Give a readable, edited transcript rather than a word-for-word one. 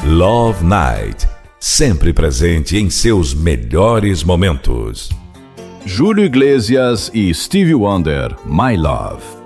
Love Night, sempre presente em seus melhores momentos. Júlio Iglesias e Stevie Wonder, My Love.